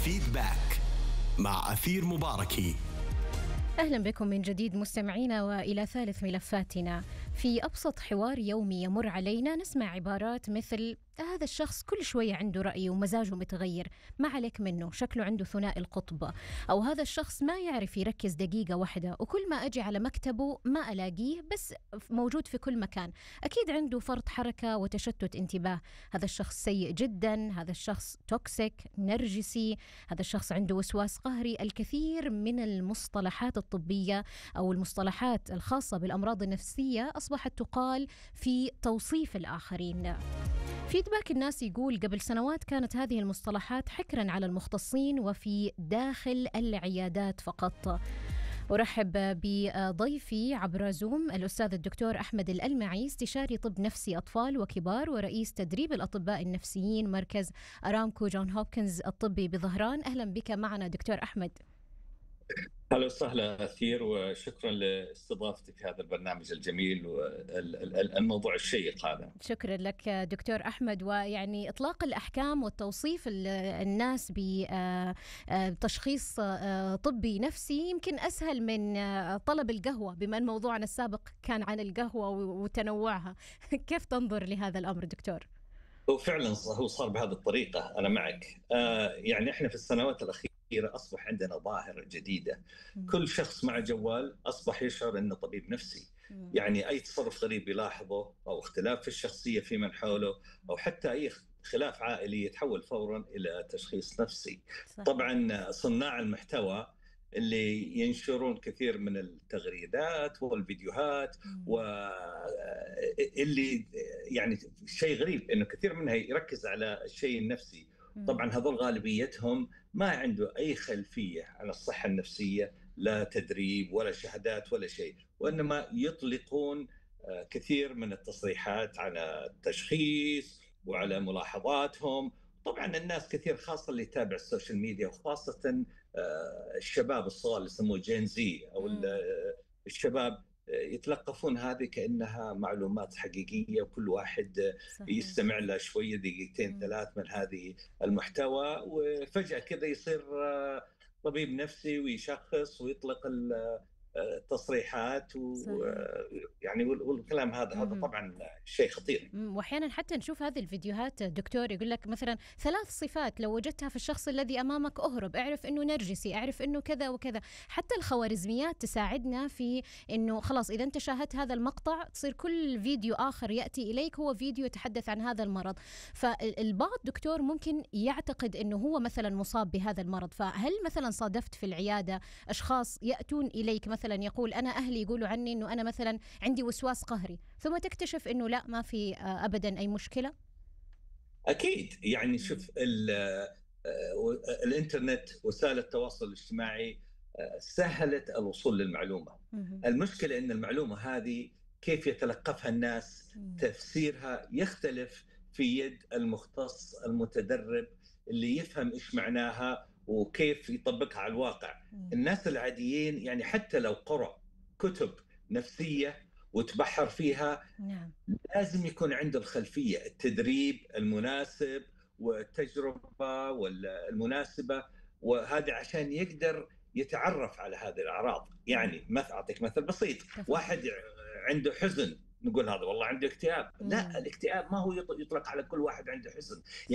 فيدباك مع أثير مباركي. أهلا بكم من جديد مستمعينا وإلى ثالث ملفاتنا. في أبسط حوار يومي يمر علينا نسمع عبارات مثل: هذا الشخص كل شوية عنده رأي ومزاجه متغير، ما عليك منه، شكله عنده ثنائي القطب. أو هذا الشخص ما يعرف يركز دقيقة واحدة، وكل ما أجي على مكتبه ما ألاقيه، بس موجود في كل مكان، أكيد عنده فرط حركة وتشتت انتباه. هذا الشخص سيء جدا، هذا الشخص توكسيك، نرجسي، هذا الشخص عنده وسواس قهري. الكثير من المصطلحات الطبية أو المصطلحات الخاصة بالأمراض النفسية أصبحت تقال في توصيف الآخرين. فيدباك الناس يقول: قبل سنوات كانت هذه المصطلحات حكرا على المختصين وفي داخل العيادات فقط. أرحب بضيفي عبر زوم الأستاذ الدكتور أحمد الألمعي، استشاري طب نفسي أطفال وكبار ورئيس تدريب الأطباء النفسيين مركز أرامكو جون هوبكنز الطبي بظهران. أهلا بك معنا دكتور أحمد. أهلا وسهلا أثير، وشكرا لاستضافتك في هذا البرنامج الجميل والموضوع الشيق هذا. شكرا لك دكتور أحمد. ويعني إطلاق الأحكام والتوصيف الناس بتشخيص طبي نفسي يمكن أسهل من طلب القهوة، بما أن موضوعنا السابق كان عن القهوة وتنوعها. كيف تنظر لهذا الأمر دكتور؟ وفعلا هو صار بهذه الطريقة، أنا معك. يعني إحنا في السنوات الأخيرة أصبح عندنا ظاهرة جديدة. كل شخص مع جوال أصبح يشعر أنه طبيب نفسي. يعني أي تصرف غريب يلاحظه أو اختلاف في الشخصية في من حوله أو حتى أي خلاف عائلي يتحول فورا إلى تشخيص نفسي. صحيح. طبعا صناع المحتوى اللي ينشرون كثير من التغريدات والفيديوهات واللي يعني شيء غريب انه كثير منها يركز على الشيء النفسي. طبعا هذول غالبيتهم ما عنده اي خلفيه عن الصحه النفسيه، لا تدريب ولا شهادات ولا شيء، وانما يطلقون كثير من التصريحات على التشخيص وعلى ملاحظاتهم. طبعا الناس كثير، خاصه اللي يتابع السوشيال ميديا، وخاصه الشباب الصغار اللي يسموه جين زي او الشباب، يتلقفون هذه كأنها معلومات حقيقية، وكل واحد صحيح. يستمع له شوية دقيقتين ثلاث من هذه المحتوى، وفجأة كذا يصير طبيب نفسي ويشخص ويطلق التصريحات يعني والكلام هذا طبعا شيء خطير. واحيانا حتى نشوف هذه الفيديوهات دكتور، يقول لك مثلا 3 صفات لو وجدتها في الشخص الذي امامك اهرب، اعرف انه نرجسي، اعرف انه كذا وكذا. حتى الخوارزميات تساعدنا في انه خلاص اذا انت شاهدت هذا المقطع تصير كل فيديو اخر ياتي اليك هو فيديو يتحدث عن هذا المرض. فالبعض دكتور ممكن يعتقد انه هو مثلا مصاب بهذا المرض. فهل مثلا صادفت في العياده اشخاص ياتون اليك مثلا يقول: انا اهلي يقولوا عني انه انا مثلا عندي وسواس قهري، ثم تكتشف انه لا، ما في ابدا اي مشكله؟ اكيد. يعني شوف، الانترنت، وسائل التواصل الاجتماعي سهلت الوصول للمعلومه. المشكله ان المعلومه هذه كيف يتلقفها الناس، تفسيرها يختلف في يد المختص المتدرب اللي يفهم ايش معناها وكيف يطبقها على الواقع. الناس العاديين يعني حتى لو قرأ كتب نفسية وتبحر فيها، لازم يكون عنده الخلفية، التدريب المناسب والتجربة المناسبة، وهذا عشان يقدر يتعرف على هذه الأعراض. يعني أعطيك مثل بسيط: واحد عنده حزن، نقول هذا والله عنده اكتئاب. لا، الاكتئاب ما هو يطلق على كل واحد عنده حزن.